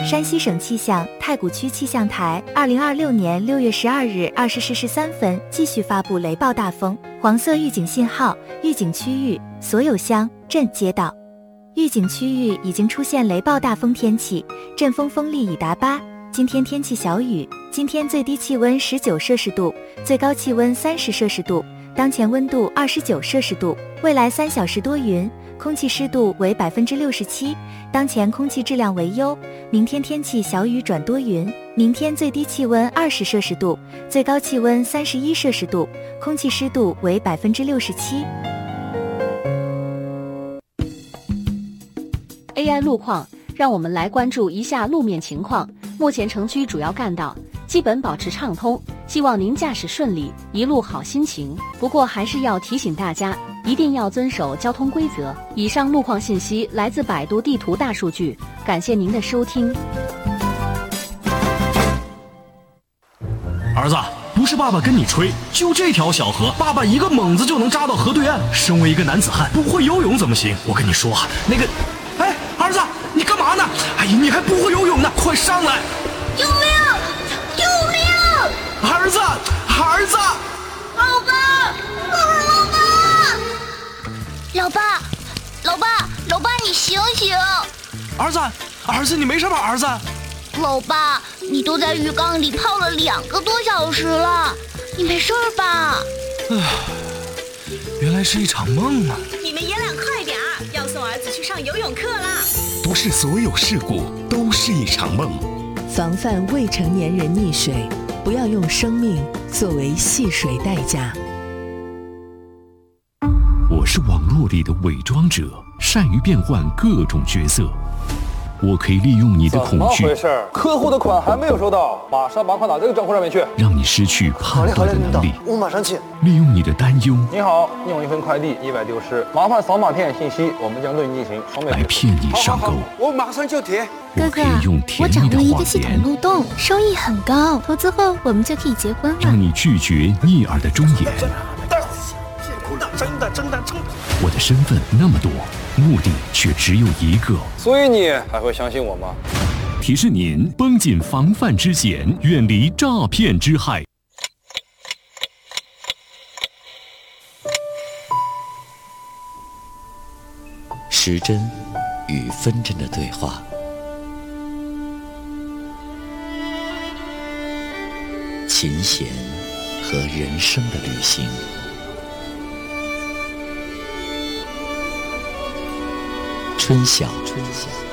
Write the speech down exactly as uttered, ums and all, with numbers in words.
山西省气象太谷区气象台二零二六年六月十二日二十时十三分继续发布雷暴大风黄色预警信号，预警区域所有乡镇街道。预警区域已经出现雷暴大风天气，阵风风力已达八。今天天气小雨，今天最低气温十九摄氏度，最高气温三十摄氏度，当前温度二十九摄氏度，未来三小时多云，空气湿度为百分之六十七，当前空气质量为优。明天天气小雨转多云，明天最低气温二十摄氏度，最高气温三十一摄氏度，空气湿度为百分之六十七。 A I 路况，让我们来关注一下路面情况。目前城区主要干道基本保持畅通，希望您驾驶顺利，一路好心情。不过还是要提醒大家，一定要遵守交通规则。以上路况信息来自百度地图大数据，感谢您的收听。 儿子，不是爸爸跟你吹，就这条小河，爸爸一个猛子就能扎到河对岸。身为一个男子汉，不会游泳怎么行？我跟你说，那个，哎，儿子，你干嘛呢？哎呀，你还不会游泳呢，快上来！ 救命！救命！ 儿子，儿子！ 老爸，老爸！老爸，老爸，老爸，你醒醒！ 儿子，儿子，你没事吧？儿子， 老爸，你都在浴缸里泡了两个多小时了，你没事吧？ 唉，原来是一场梦啊！ 你们爷俩快点儿，要送儿子去上游泳课啦！ 不是所有事故都是一场梦。 防范未成年人溺水，不要用生命作为戏水代价。 我是网络里的伪装者，善于变换各种角色。我可以利用你的恐惧。 怎么回事？客户的款还没有收到，马上把款打这个账户上面去。 让你失去判断的能力。 我马上去。 利用你的担忧。 你好，你有一份快递意外丢失，麻烦扫码填写信息，我们将对你进行双倍来骗你上钩。 我马上就填。 我可以用甜蜜的谎言。 我掌握一个系统漏洞，收益很高，投资后我们就可以结婚了。 让你拒绝逆耳的忠言。 真的真的真的。 我的身份那么多，目的却只有一个。 所以你还会相信我吗？ 提示您绷紧防范之弦，远离诈骗之害。 时针与分针的对话，琴弦和人生的旅行。春晓，春晓。